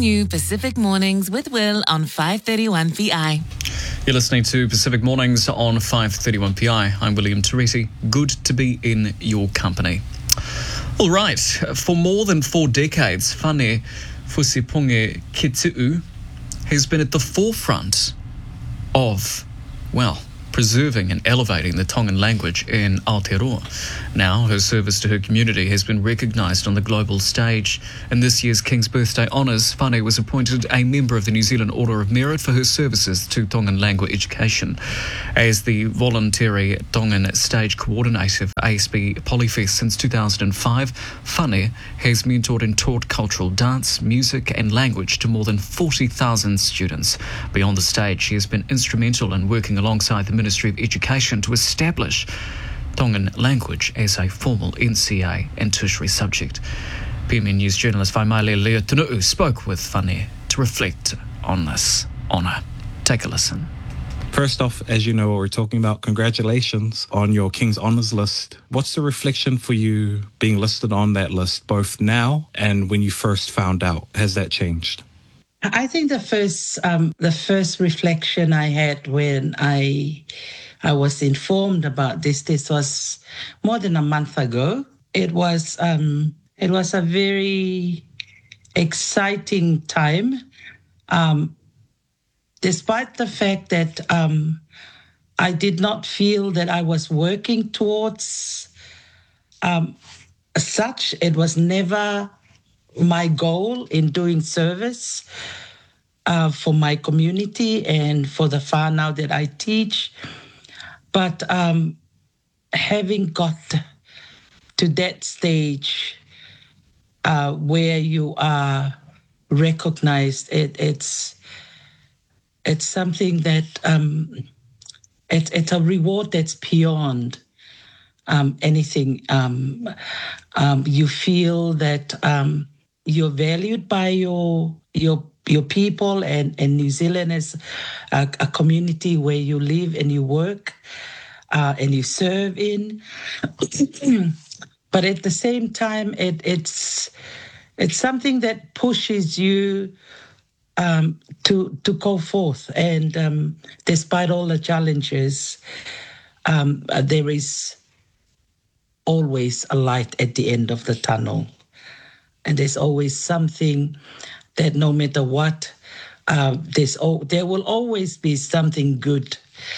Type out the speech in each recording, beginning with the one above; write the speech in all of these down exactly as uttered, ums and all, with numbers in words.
new Pacific Mornings with Will on five thirty-one P I. You're listening to Pacific Mornings on five thirty-one P I. I'm William Teresi. Good to be in your company. All right, for more than four decades, Fane Fusipunge Kitu'u has been at the forefront of, well, preserving and elevating the Tongan language in Aotearoa. Now, her service to her community has been recognised on the global stage. In this year's King's Birthday Honours, Fane was appointed a member of the New Zealand Order of Merit for her services to Tongan language education. As the voluntary Tongan stage coordinator for A S B Polyfest since two thousand five, Fane has mentored and taught cultural dance, music and language to more than forty thousand students. Beyond the stage, she has been instrumental in working alongside the Ministry of Education to establish Tongan language as a formal N C A and tertiary subject. P M N News journalist Waimaile Leotunu'u spoke with Fane to reflect on this honour. Take a listen. First off, as you know what we're talking about, congratulations on your King's Honours list. What's the reflection for you being listed on that list, both now and when you first found out? Has that changed? I think the first um, the first reflection I had when I I was informed about this, this was more than a month ago. It was um, it was a very exciting time, um, despite the fact that um, I did not feel that I was working towards um, such. It was never my goal in doing service uh, for my community and for the whānau that I teach. But um, having got to that stage uh, where you are recognized, it, it's it's something that um, it, it's a reward that's beyond um, anything. Um, um, you feel that um, you're valued by your your your people, and, and New Zealand is a, a community where you live and you work uh, and you serve in. But at the same time, it, it's it's something that pushes you um, to to go forth. And um, despite all the challenges, um, uh, there is always a light at the end of the tunnel. And there's always something that no matter what, uh, there's oh, there will always be something good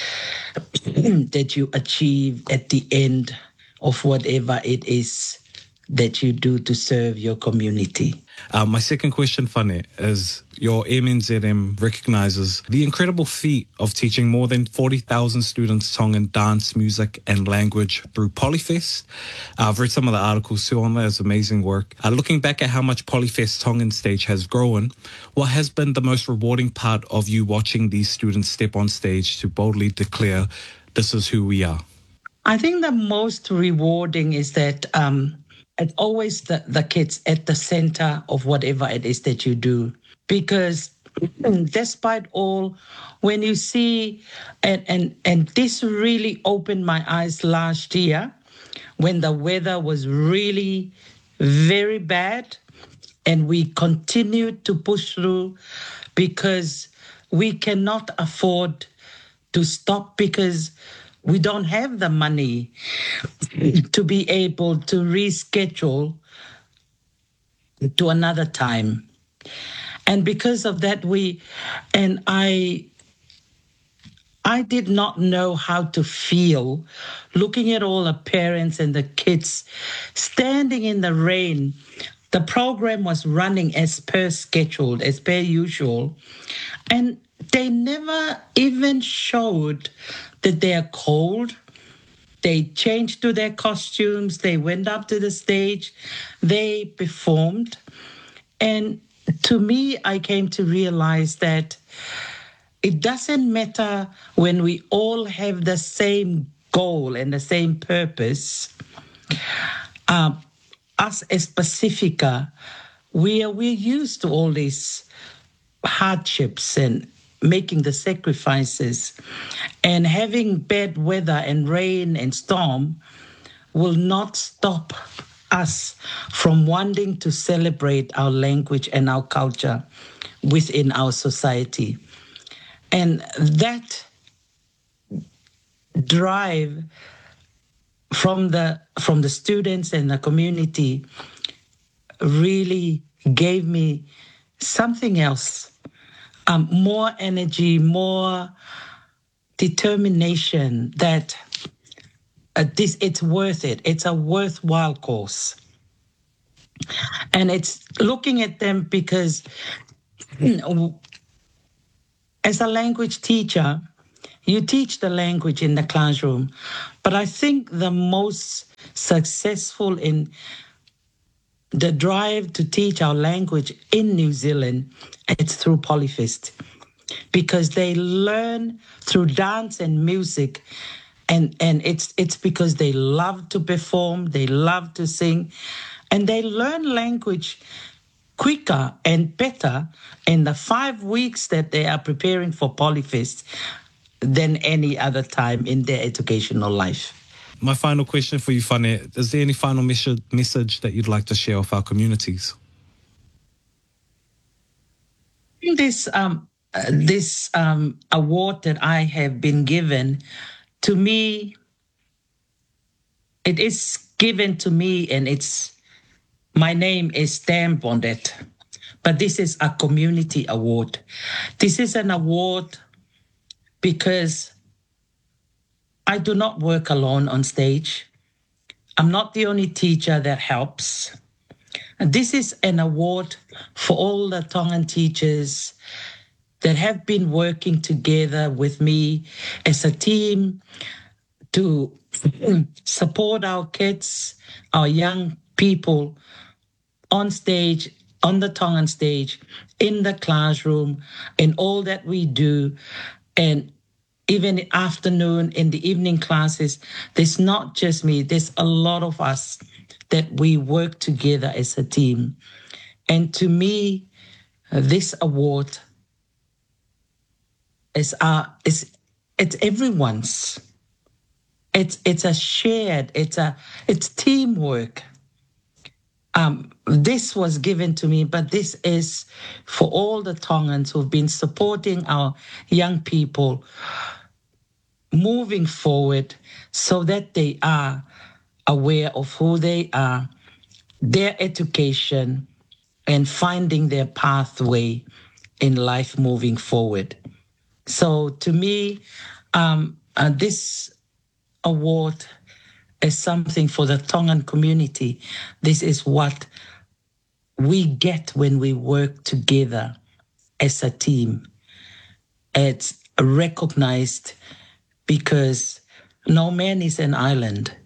that you achieve at the end of whatever it is that you do to serve your community. Uh, my second question, Fane, is your M N Z M recognises the incredible feat of teaching more than forty thousand students Tongan dance, music and language through Polyfest. Uh, I've read some of the articles too on that. It's amazing work. Uh, looking back at how much Polyfest Tongan stage has grown, what has been the most rewarding part of you watching these students step on stage to boldly declare, this is who we are? I think the most rewarding is that um, it's always the, the kids at the center of whatever it is that you do. Because despite all, when you see, and, and, and this really opened my eyes last year, when the weather was really very bad, and we continued to push through because we cannot afford to stop, because we don't have the money to be able to reschedule to another time. And because of that, we, and I, I did not know how to feel looking at all the parents and the kids standing in the rain. The program was running as per scheduled, as per usual. And they never even showed that they are cold. They changed to their costumes. They went up to the stage. They performed. And to me, I came to realize that it doesn't matter when we all have the same goal and the same purpose. Uh, us as Pacifica, we are, we're used to all these hardships and making the sacrifices, and having bad weather and rain and storm will not stop us from wanting to celebrate our language and our culture. within our society. And that drive from the from the students and the community really gave me something else, um, more energy, more determination that uh, this it's worth it. It's a worthwhile course. And it's looking at them because you know, as a language teacher, you teach the language in the classroom, but I think the most successful in the drive to teach our language in New Zealand, it's through Polyfest, because they learn through dance and music, and, and it's it's because they love to perform, they love to sing, and they learn language quicker and better in the five weeks that they are preparing for Polyfest than any other time in their educational life. My final question for you, Fane, is there any final mes- message that you'd like to share with our communities? This um, uh, this um, award that I have been given, to me, it is given to me, and it's my name is stamped on it. But this is a community award. This is an award because I do not work alone on stage. I'm not the only teacher that helps. And this is an award for all the Tongan teachers that have been working together with me as a team to support our kids, our young people on stage, on the Tongan stage, in the classroom, in all that we do. And even in the afternoon, in the evening classes, there's not just me, there's a lot of us that we work together as a team. And to me, this award is our, is, it's everyone's. It's it's a shared, it's a it's teamwork. Um, this was given to me, but this is for all the Tongans who've been supporting our young people moving forward so that they are aware of who they are, their education, and finding their pathway in life moving forward. So to me, um, uh, this award is something for the Tongan community. This is what we get when we work together as a team. It's recognized because no man is an island.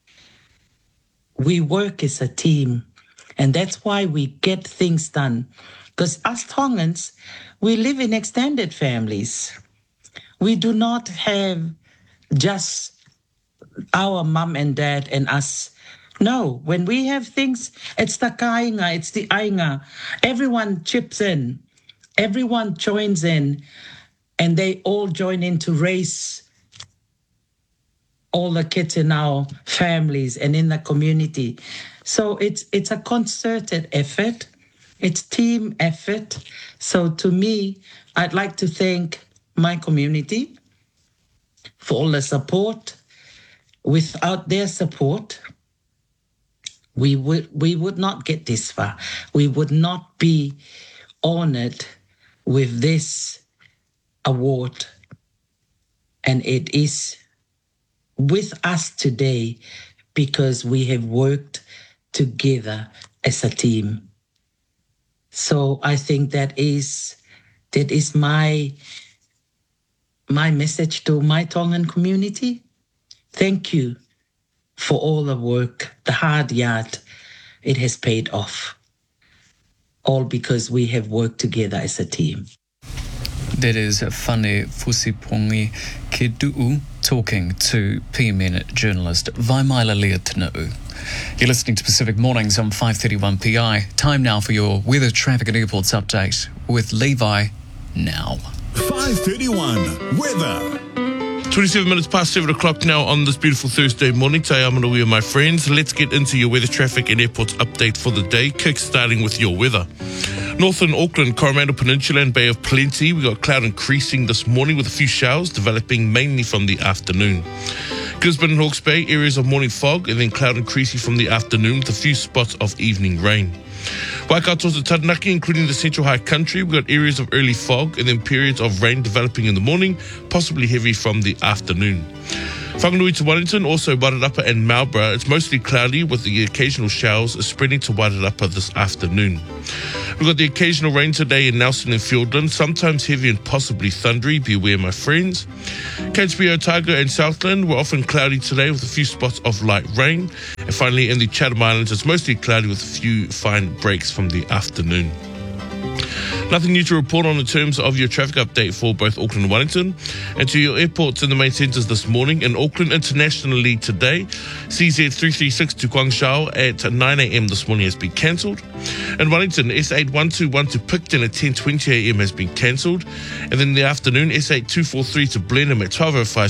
We work as a team, and that's why we get things done. Because us Tongans, we live in extended families. We do not have just our mum and dad and us. No, when we have things, it's the kainga, it's the ainga. Everyone chips in, everyone joins in, and they all join in to raise all the kids in our families and in the community. So it's it's a concerted effort, it's team effort. So to me, I'd like to thank my community for all the support. Without their support, we would we would not get this far. We would not be honored with this award. And it is with us today because we have worked together as a team. So I think that is that is my my message to my Tongan community. Thank you for all the work, the hard yard. It has paid off. All because we have worked together as a team. That is Fane Fusipongi Kidu'u talking to P M N journalist Vaimaila Leotina'u. You're listening to Pacific Mornings on five thirty-one P I. Time now for your weather, traffic and airports update with Levi now. five thirty-one weather. twenty-seven minutes past seven o'clock now on this beautiful Thursday morning. Te Amanui, my friends. Let's get into your weather, traffic and airports update for the day, kick starting with your weather. Northern Auckland, Coromandel Peninsula and Bay of Plenty, we got cloud increasing this morning with a few showers developing mainly from the afternoon. Gisborne and Hawke's Bay, areas of morning fog and then cloud increasing from the afternoon with a few spots of evening rain. Waikato to Taranaki, including the Central High Country, we've got areas of early fog and then periods of rain developing in the morning, possibly heavy from the afternoon. Whanganui to Wellington, also Wairarapa and Marlborough, it's mostly cloudy with the occasional showers spreading to Wairarapa this afternoon. We've got the occasional rain today in Nelson and Fiordland, sometimes heavy and possibly thundery, beware my friends. K H B Otago and Southland were often cloudy today with a few spots of light rain. And finally in the Chatham Islands, it's mostly cloudy with a few fine breaks from the afternoon. Nothing new to report on in terms of your traffic update for both Auckland and Wellington. And to your airports in the main centres this morning. In Auckland internationally today, C Z three three six to Guangzhou at nine a.m. this morning has been cancelled. In Wellington, S eight one two one to Picton at ten twenty a.m. has been cancelled. And then in the afternoon, S eight two four three to Blenheim at twelve oh five